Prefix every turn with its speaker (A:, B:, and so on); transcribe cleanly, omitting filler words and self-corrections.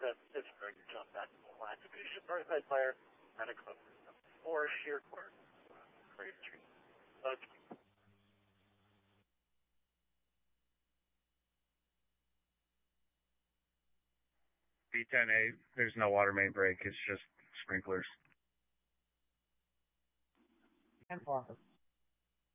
A: that is going to jump back to the line. Distribution notified fire at a club system. Or sheer court. Great tree. Okay.
B: B10A, there's no water main break, it's just sprinklers.
C: 10-4.